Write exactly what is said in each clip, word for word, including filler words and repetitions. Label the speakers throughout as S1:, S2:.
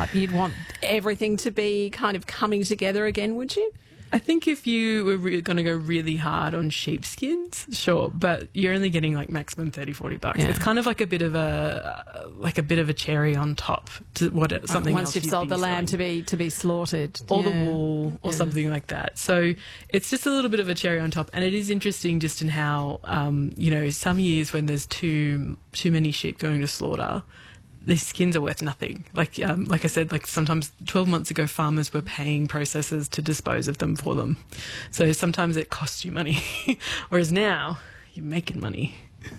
S1: type. You'd want everything to be kind of coming together again, would you?
S2: I think if you were re- going to go really hard on sheepskins, sure, but you're only getting like maximum thirty, forty bucks.
S1: Yeah.
S2: It's kind of like a bit of a like a bit of a cherry on top to what it, something
S1: Once
S2: else
S1: you've
S2: you'd
S1: sold
S2: be
S1: the lamb
S2: selling.
S1: to be to be slaughtered.
S2: Or
S1: Yeah.
S2: the wool or
S1: Yeah.
S2: something like that. So it's just a little bit of a cherry on top. And it is interesting just in how, um, you know, some years when there's too too many sheep going to slaughter, these skins are worth nothing. Like um, like I said, like sometimes twelve months ago, farmers were paying processors to dispose of them for them. So sometimes it costs you money. Whereas now, you're making money.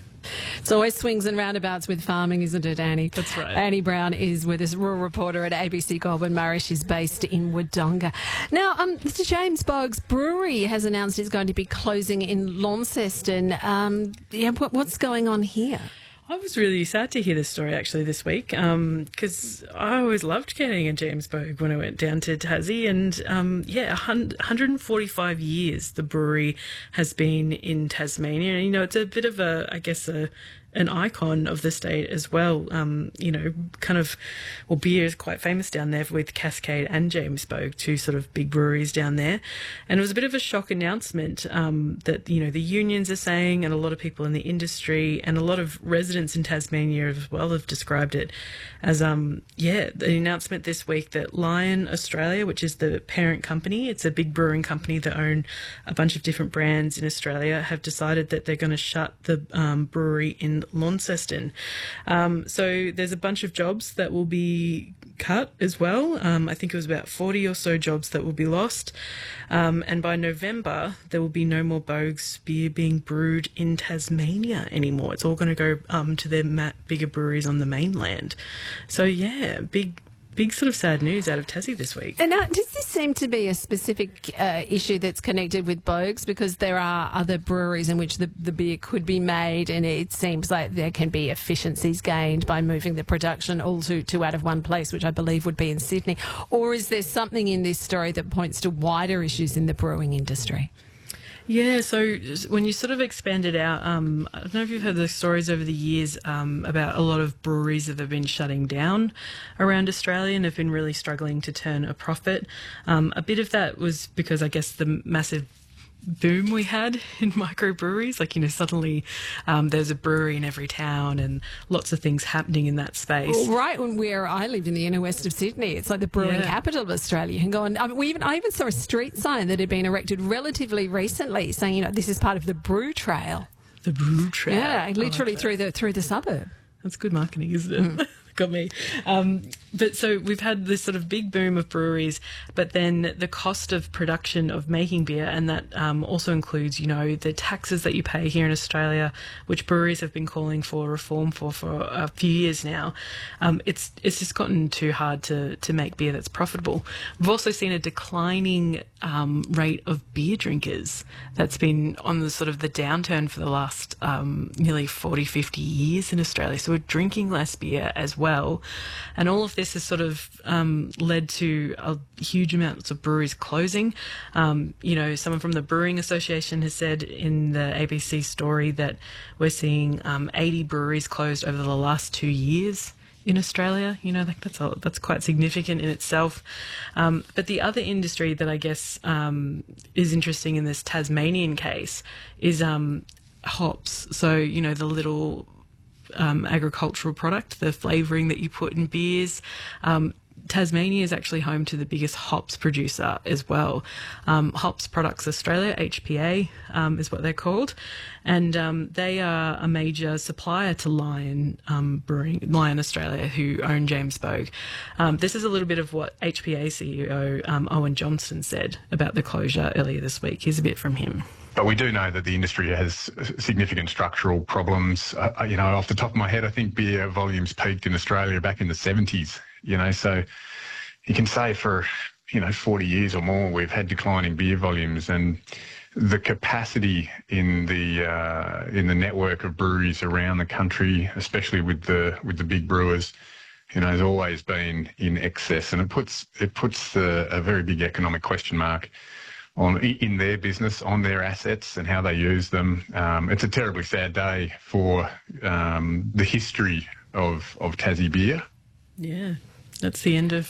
S1: It's always swings and roundabouts with farming, isn't it, Annie?
S2: That's right.
S1: Annie Brown is with us, rural reporter at A B C Goulburn Murray. She's based in Wodonga. Now, um, Mister James Boag's Brewery has announced it's going to be closing in Launceston. Um, yeah, what, what's going on here?
S2: I was really sad to hear this story actually this week because I always loved getting a James Boag when I went down to Tassie, and um, yeah, one hundred forty-five years the brewery has been in Tasmania, and you know it's a bit of a, I guess, a an icon of the state as well. Um, you know, kind of, well, beer is quite famous down there with Cascade and James Boag, two sort of big breweries down there. And it was a bit of a shock announcement um, that, you know, the unions are saying, and a lot of people in the industry and a lot of residents in Tasmania as well have described it as, um, yeah, the announcement this week that Lion Australia, which is the parent company, it's a big brewing company that own a bunch of different brands in Australia, have decided that they're going to shut the um, brewery in Launceston. Um, so there's a bunch of jobs that will be cut as well. Um, I think it was about forty or so jobs that will be lost. Um, and by November, there will be no more Boag's beer being brewed in Tasmania anymore. It's all going to go um, to their ma- bigger breweries on the mainland. So yeah, big Big sort of sad news out of Tassie this week.
S1: And now, does this seem to be a specific uh, issue that's connected with Boag's? Because there are other breweries in which the, the beer could be made, and it seems like there can be efficiencies gained by moving the production all to, to out of one place, which I believe would be in Sydney. Or is there something in this story that points to wider issues in the brewing industry?
S2: Yeah, so when you sort of expand it out, um, I don't know if you've heard the stories over the years um, about a lot of breweries that have been shutting down around Australia and have been really struggling to turn a profit. Um, a bit of that was because I guess the massive boom we had in microbreweries, like, you know, suddenly um, there's a brewery in every town and lots of things happening in that space.
S1: Well, right when where I lived in the inner west of Sydney, it's like the brewing
S2: Yeah.
S1: capital of Australia. You can go on. I, mean, we even, I even saw a street sign that had been erected relatively recently saying, you know, this is part of the Brew Trail.
S2: The brew trail.
S1: Yeah, literally
S2: I like
S1: through the through the suburb.
S2: That's good marketing, isn't it? Mm. Got me. Um, but so we've had this sort of big boom of breweries, but then the cost of production of making beer, and that um, also includes, you know, the taxes that you pay here in Australia, which breweries have been calling for reform for for a few years now. Um, it's it's just gotten too hard to to make beer that's profitable. We've also seen a declining um, rate of beer drinkers that's been on the sort of the downturn for the last um, nearly forty, fifty years in Australia. So we're drinking less beer as well. Well, and all of this has sort of um, led to a huge amounts of breweries closing. Um, you know, someone from the Brewing Association has said in the A B C story that we're seeing um, eighty breweries closed over the last two years in Australia. You know, like that's a, that's quite significant in itself. Um, but the other industry that I guess um, is interesting in this Tasmanian case is um, hops. So, you know, the little Um, agricultural product, the flavouring that you put in beers. Um, Tasmania is actually home to the biggest hops producer as well. Um, Hops Products Australia, H P A, um, is what they're called, and um, they are a major supplier to Lion um, Brewing, Lion Australia, who own James Boag. Um, this is a little bit of what H P A C E O um, Owen Johnston said about the closure earlier this week. Here's a bit from him.
S3: But we do know that the industry has significant structural problems. Uh, you know, off the top of my head, I think beer volumes peaked in Australia back in the seventies, you know, so you can say for, you know, forty years or more, we've had declining beer volumes, and the capacity in the uh, in the network of breweries around the country, especially with the with the big brewers, you know, has always been in excess, and it puts it puts the, a very big economic question mark on in their business, on their assets and how they use them. Um, it's a terribly sad day for um, the history of, of Tassie beer.
S2: Yeah, that's the end of